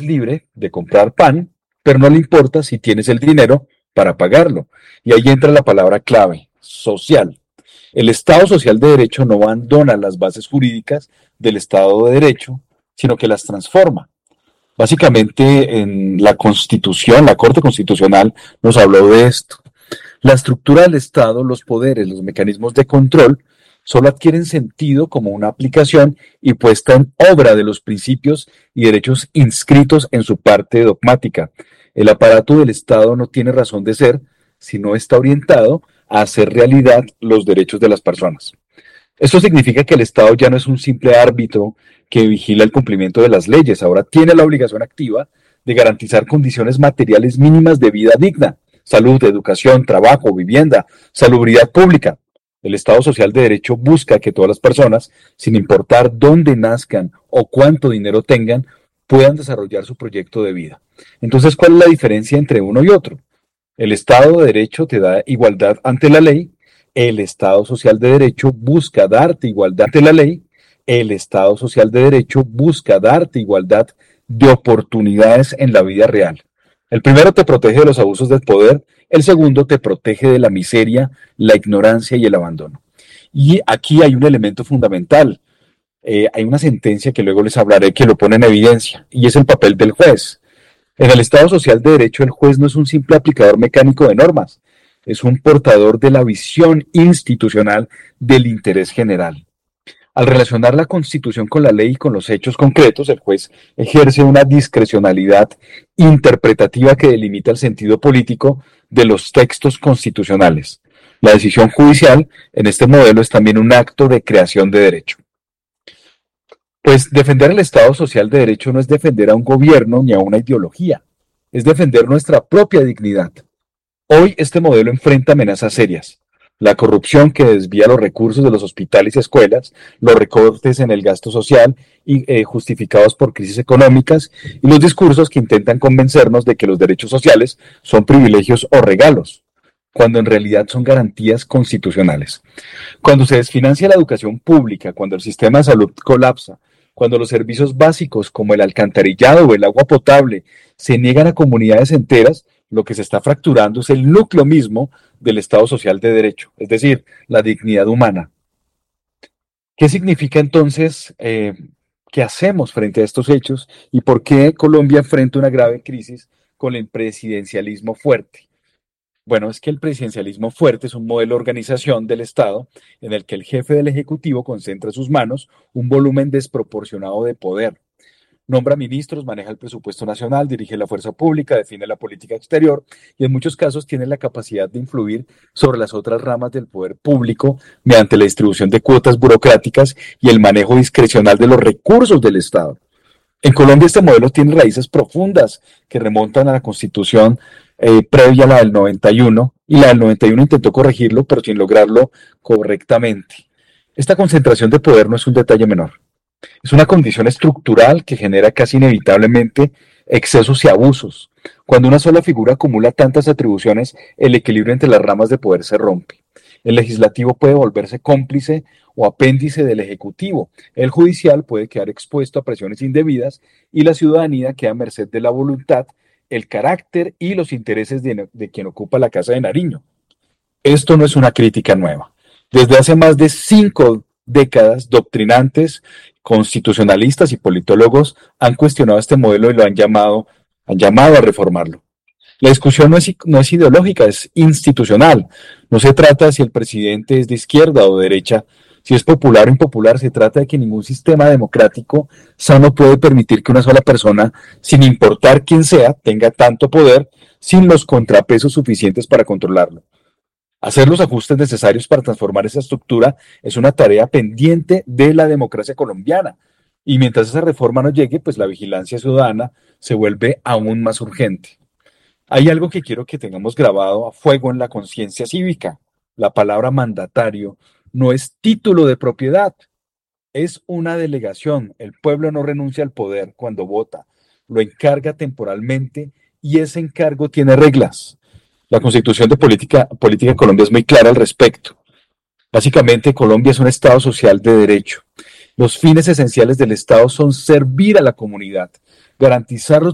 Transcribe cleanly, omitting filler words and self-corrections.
libre de comprar pan, pero no le importa si tienes el dinero para pagarlo. Y ahí entra la palabra clave, social. El Estado social de derecho no abandona las bases jurídicas del Estado de derecho, sino que las transforma. Básicamente, en la Constitución, la Corte Constitucional nos habló de esto. La estructura del Estado, los poderes, los mecanismos de control, solo adquieren sentido como una aplicación y puesta en obra de los principios y derechos inscritos en su parte dogmática. El aparato del Estado no tiene razón de ser si no está orientado a hacer realidad los derechos de las personas. Esto significa que el Estado ya no es un simple árbitro que vigila el cumplimiento de las leyes, ahora tiene la obligación activa de garantizar condiciones materiales mínimas de vida digna, salud, educación, trabajo, vivienda, salubridad pública. El Estado social de derecho busca que todas las personas, sin importar dónde nazcan o cuánto dinero tengan, puedan desarrollar su proyecto de vida. Entonces, ¿cuál es la diferencia entre uno y otro? El Estado de derecho te da igualdad ante la ley, el Estado social de derecho busca darte igualdad ante la ley, el Estado social de derecho busca darte igualdad de oportunidades en la vida real. El primero te protege de los abusos del poder, el segundo te protege de la miseria, la ignorancia y el abandono. Y aquí hay un elemento fundamental. Hay una sentencia que luego les hablaré que lo pone en evidencia, y es el papel del juez. En el Estado social de derecho, el juez no es un simple aplicador mecánico de normas, es un portador de la visión institucional del interés general. Al relacionar la Constitución con la ley y con los hechos concretos, el juez ejerce una discrecionalidad interpretativa que delimita el sentido político de los textos constitucionales. La decisión judicial en este modelo es también un acto de creación de derecho. Pues defender el Estado social de derecho no es defender a un gobierno ni a una ideología, es defender nuestra propia dignidad. Hoy este modelo enfrenta amenazas serias. La corrupción que desvía los recursos de los hospitales y escuelas, los recortes en el gasto social justificados por crisis económicas y los discursos que intentan convencernos de que los derechos sociales son privilegios o regalos, cuando en realidad son garantías constitucionales. Cuando se desfinancia la educación pública, cuando el sistema de salud colapsa, cuando los servicios básicos como el alcantarillado o el agua potable se niegan a comunidades enteras, lo que se está fracturando es el núcleo mismo del Estado social de derecho, es decir, la dignidad humana. ¿Qué significa entonces, qué hacemos frente a estos hechos y por qué Colombia enfrenta una grave crisis con el presidencialismo fuerte? Bueno, es que el presidencialismo fuerte es un modelo de organización del Estado en el que el jefe del Ejecutivo concentra en sus manos un volumen desproporcionado de poder. Nombra ministros, maneja el presupuesto nacional, dirige la fuerza pública, define la política exterior y en muchos casos tiene la capacidad de influir sobre las otras ramas del poder público mediante la distribución de cuotas burocráticas y el manejo discrecional de los recursos del Estado. En Colombia este modelo tiene raíces profundas que remontan a la Constitución previa a la del 91 y la del 91 intentó corregirlo pero sin lograrlo correctamente. Esta concentración de poder no es un detalle menor. Es una condición estructural que genera casi inevitablemente excesos y abusos. Cuando una sola figura acumula tantas atribuciones, el equilibrio entre las ramas de poder se rompe. El legislativo puede volverse cómplice o apéndice del ejecutivo. El judicial puede quedar expuesto a presiones indebidas y la ciudadanía queda a merced de la voluntad, el carácter y los intereses de quien ocupa la Casa de Nariño. Esto no es una crítica nueva. Desde hace más de 5 décadas, doctrinantes, constitucionalistas y politólogos han cuestionado este modelo y lo han llamado a reformarlo. La discusión no es ideológica, es institucional. No se trata de si el presidente es de izquierda o de derecha, si es popular o impopular, se trata de que ningún sistema democrático sano puede permitir que una sola persona, sin importar quién sea, tenga tanto poder sin los contrapesos suficientes para controlarlo. Hacer los ajustes necesarios para transformar esa estructura es una tarea pendiente de la democracia colombiana. Y mientras esa reforma no llegue, pues la vigilancia ciudadana se vuelve aún más urgente. Hay algo que quiero que tengamos grabado a fuego en la conciencia cívica. La palabra mandatario no es título de propiedad, es una delegación. El pueblo no renuncia al poder cuando vota, lo encarga temporalmente y ese encargo tiene reglas. La Constitución de Política de Colombia es muy clara al respecto. Básicamente, Colombia es un Estado social de derecho. Los fines esenciales del Estado son servir a la comunidad, garantizar los